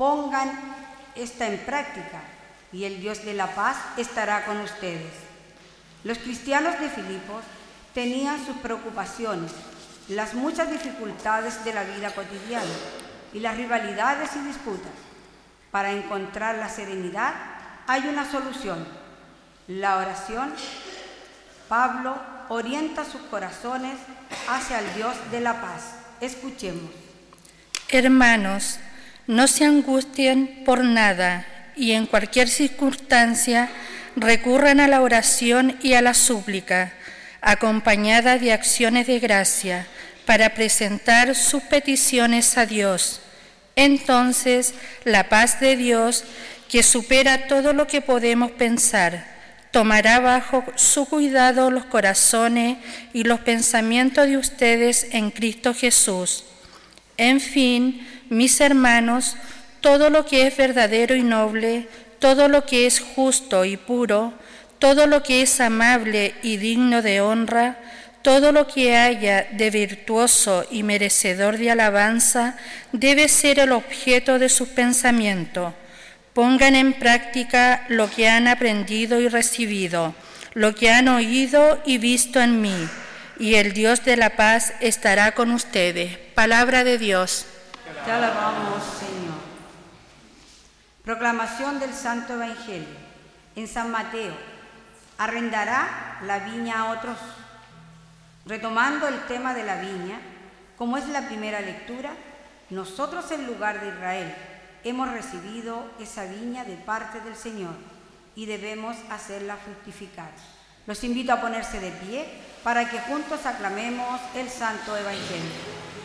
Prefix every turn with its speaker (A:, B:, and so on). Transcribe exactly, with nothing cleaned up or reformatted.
A: Pongan esta en práctica y el Dios de la paz estará con ustedes. Los cristianos de Filipos tenían sus preocupaciones, las muchas dificultades de la vida cotidiana y las rivalidades y disputas. Para encontrar la serenidad hay una solución: la oración. Pablo orienta sus corazones hacia el Dios de la paz. Escuchemos.
B: Hermanos, no se angustien por nada y en cualquier circunstancia recurran a la oración y a la súplica, acompañada de acciones de gracia, para presentar sus peticiones a Dios. Entonces, la paz de Dios, que supera todo lo que podemos pensar, tomará bajo su cuidado los corazones y los pensamientos de ustedes en Cristo Jesús. En fin, mis hermanos, todo lo que es verdadero y noble, todo lo que es justo y puro, todo lo que es amable y digno de honra, todo lo que haya de virtuoso y merecedor de alabanza, debe ser el objeto de sus pensamientos. Pongan en práctica lo que han aprendido y recibido, lo que han oído y visto en mí, y el Dios de la paz estará con ustedes. Palabra de Dios.
A: Te alabamos, Señor. Proclamación del Santo Evangelio. En San Mateo, arrendará la viña a otros. Retomando el tema de la viña, como es la primera lectura, nosotros en lugar de Israel hemos recibido esa viña de parte del Señor y debemos hacerla fructificar. Los invito a ponerse de pie para que juntos aclamemos el Santo Evangelio.